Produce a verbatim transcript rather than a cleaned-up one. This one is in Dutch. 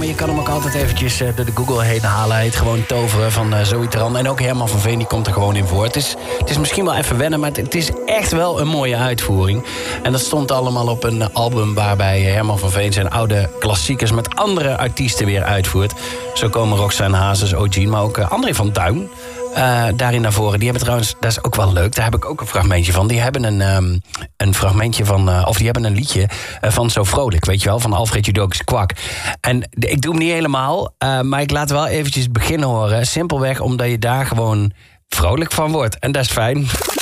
maar je kan hem ook altijd eventjes uh, door de Google heen halen. Hij heet gewoon Toveren van uh, Zoe Teran. En ook Herman van Veen, die komt er gewoon in voor. Het is, het is misschien wel even wennen, maar het, het is echt wel een mooie uitvoering. En dat stond allemaal op een album waarbij Herman van Veen zijn oude klassiekers met andere artiesten weer uitvoert. Zo komen Roxanne Hazes, O'Gene, maar ook uh, André van Duin. Uh, daarin naar voren. Die hebben trouwens, dat is ook wel leuk, daar heb ik ook een fragmentje van. Die hebben een, um, een fragmentje van, uh, of die hebben een liedje uh, van Zo Vrolijk, weet je wel, van Alfred Judokis Kwak. En de, ik doe hem niet helemaal, uh, maar ik laat wel eventjes het begin horen. Simpelweg omdat je daar gewoon vrolijk van wordt. En dat is fijn.